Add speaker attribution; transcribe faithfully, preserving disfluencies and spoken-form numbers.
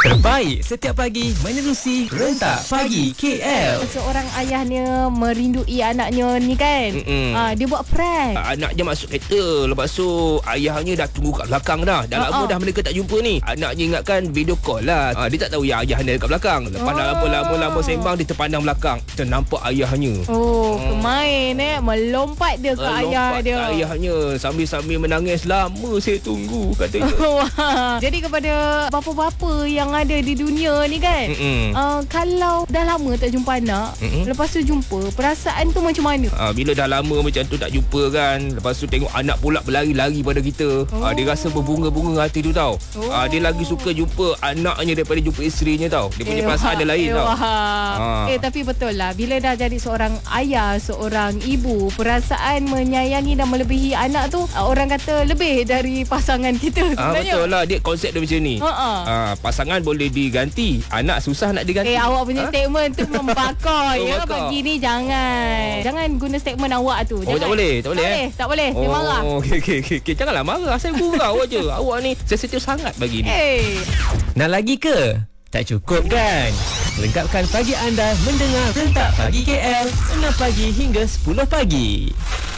Speaker 1: Terbaik setiap pagi menerusi Rentak Pagi K L.
Speaker 2: Seorang ayahnya merindui anaknya ni kan. Ha, dia buat prank.
Speaker 3: Anak je masuk kereta. Lepas tu ayahnya dah tunggu kat belakang dah. Dah lama
Speaker 2: Uh-uh.
Speaker 3: dah mereka tak jumpa ni. Anaknya ingatkan video call lah. Ha, dia tak tahu yang ayahnya dekat belakang. Lepas dah lama-lama-lama sembang, dia terpandang belakang. Kita nampak ayahnya.
Speaker 2: Oh, hmm. kemain eh melompat dia ke
Speaker 3: Lompat
Speaker 2: ayah dia.
Speaker 3: ke ayahnya sambil-sambil menangis. Lama saya tunggu, katanya.
Speaker 2: Wah. Jadi kepada bapa-bapa yang ada di dunia ni kan, uh, kalau dah lama tak jumpa anak,
Speaker 3: Mm-mm.
Speaker 2: lepas tu jumpa, perasaan tu macam mana?
Speaker 3: Ha, bila dah lama macam tu tak jumpa kan, lepas tu tengok anak pula berlari-lari pada kita.
Speaker 2: Oh.
Speaker 3: Ha, dia rasa berbunga-bunga hati tu tau.
Speaker 2: Oh.
Speaker 3: Ha, dia lagi suka jumpa anaknya daripada jumpa isterinya tau. Dia punya
Speaker 2: Eh,
Speaker 3: perasaan
Speaker 2: wah,
Speaker 3: dia lain
Speaker 2: eh,
Speaker 3: tau.
Speaker 2: wah.
Speaker 3: Ha.
Speaker 2: Eh tapi betul lah, bila dah jadi seorang ayah, seorang ibu, perasaan menyayangi dan melebihi anak tu, uh, orang kata lebih dari pasangan kita
Speaker 3: Ah,
Speaker 2: sebenarnya.
Speaker 3: betul lah, dia konsep dia macam ni.
Speaker 2: Ha-ha.
Speaker 3: Ah, pasangan boleh diganti, anak susah nak diganti.
Speaker 2: Eh, awak punya
Speaker 3: Ha?
Speaker 2: statement tu membakar ya.
Speaker 3: Membakar.
Speaker 2: Pagi ni jangan. Jangan guna statement awak tu.
Speaker 3: Oh,
Speaker 2: Jangan.
Speaker 3: tak boleh, tak boleh,
Speaker 2: Tak
Speaker 3: eh?
Speaker 2: boleh, tak boleh. Dia marah.
Speaker 3: Oh, okey okey okey. Okay. Janganlah marah, saya gurau aje. Awak ni sensitif sangat pagi ni.
Speaker 2: Eh.
Speaker 1: Nak lagi ke? Tak cukup kan? Lengkapkan pagi anda mendengar Rentak Pagi K L enam pagi hingga sepuluh pagi.